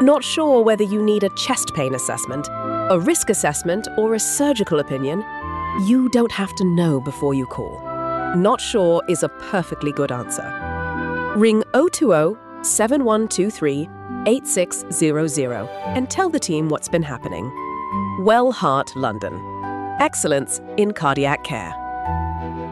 Not sure whether you need a chest pain assessment, a risk assessment, or a surgical opinion? You don't have to know before you call. Not sure is a perfectly good answer. Ring 020 7123 8600 and tell the team what's been happening. Well Heart London. Excellence in cardiac care.